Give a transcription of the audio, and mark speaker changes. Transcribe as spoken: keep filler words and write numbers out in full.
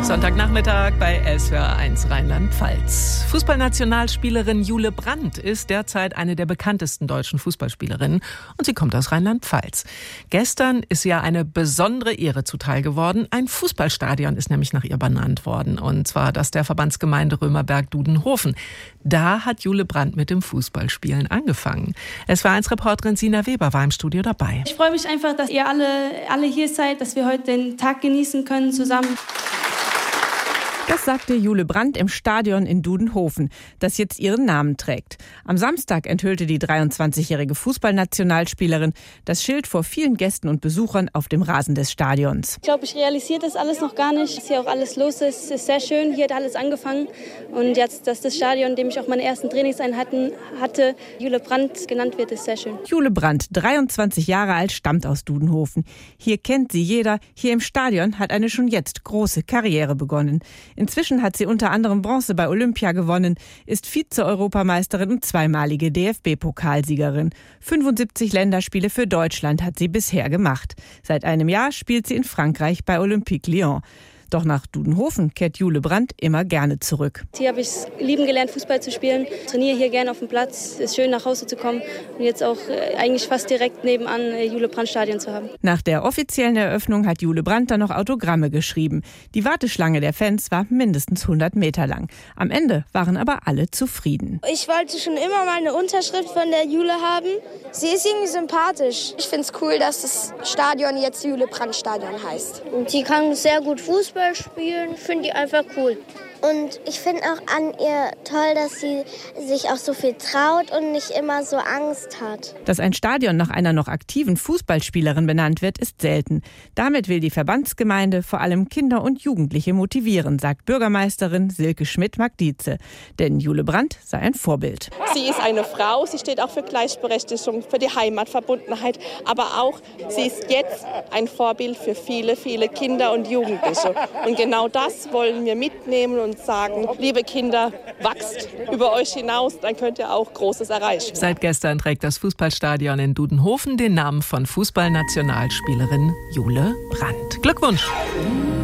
Speaker 1: Sonntagnachmittag bei S W R eins Rheinland-Pfalz. Fußballnationalspielerin Jule Brandt ist derzeit eine der bekanntesten deutschen Fußballspielerinnen und sie kommt aus Rheinland-Pfalz. Gestern ist ihr eine besondere Ehre zuteil geworden. Ein Fußballstadion ist nämlich nach ihr benannt worden, und zwar das der Verbandsgemeinde Römerberg-Dudenhofen. Da hat Jule Brandt mit dem Fußballspielen angefangen. S W R eins Reporterin Sina Weber war im Studio dabei.
Speaker 2: Ich freue mich einfach, dass ihr alle, alle hier seid, dass wir heute den Tag genießen können zusammen.
Speaker 3: Das sagte Jule Brandt im Stadion in Dudenhofen, das jetzt ihren Namen trägt. Am Samstag enthüllte die dreiundzwanzigjährige Fußballnationalspielerin das Schild vor vielen Gästen und Besuchern auf dem Rasen des Stadions.
Speaker 2: Ich glaube, ich realisiere das alles noch gar nicht, dass hier auch alles los ist. Es ist sehr schön, hier hat alles angefangen. Und jetzt, dass das Stadion, in dem ich auch meine ersten Trainingseinheiten hatte, Jule Brandt genannt wird, ist sehr schön.
Speaker 3: Jule Brandt, dreiundzwanzig Jahre alt, stammt aus Dudenhofen. Hier kennt sie jeder. Hier im Stadion hat eine schon jetzt große Karriere begonnen. Inzwischen hat sie unter anderem Bronze bei Olympia gewonnen, ist Vize-Europameisterin und zweimalige D F B-Pokalsiegerin. fünfundsiebzig Länderspiele für Deutschland hat sie bisher gemacht. Seit einem Jahr spielt sie in Frankreich bei Olympique Lyon. Doch nach Dudenhofen kehrt Jule Brandt immer gerne zurück.
Speaker 2: Hier habe ich es lieben gelernt, Fußball zu spielen. Trainiere hier gerne auf dem Platz. Es ist schön, nach Hause zu kommen und jetzt auch äh, eigentlich fast direkt nebenan äh, Jule-Brandt-Stadion zu haben.
Speaker 3: Nach der offiziellen Eröffnung hat Jule Brandt dann noch Autogramme geschrieben. Die Warteschlange der Fans war mindestens hundert Meter lang. Am Ende waren aber alle zufrieden.
Speaker 4: Ich wollte schon immer mal eine Unterschrift von der Jule haben. Sie ist irgendwie sympathisch. Ich finde es cool, dass das Stadion jetzt Jule-Brandt-Stadion heißt.
Speaker 5: Und sie kann sehr gut Fußball spielen, finde ich einfach cool.
Speaker 6: Und ich finde auch an ihr toll, dass sie sich auch so viel traut und nicht immer so Angst hat.
Speaker 3: Dass ein Stadion nach einer noch aktiven Fußballspielerin benannt wird, ist selten. Damit will die Verbandsgemeinde vor allem Kinder und Jugendliche motivieren, sagt Bürgermeisterin Silke Schmidt-Magdietze. Denn Jule Brandt sei ein Vorbild.
Speaker 7: Sie ist eine Frau, sie steht auch für Gleichberechtigung, für die Heimatverbundenheit. Aber auch, sie ist jetzt ein Vorbild für viele, viele Kinder und Jugendliche. Und genau das wollen wir mitnehmen und sagen, liebe Kinder, wachst über euch hinaus, dann könnt ihr auch Großes erreichen.
Speaker 1: Seit gestern trägt das Fußballstadion in Dudenhofen den Namen von Fußballnationalspielerin Jule Brandt. Glückwunsch!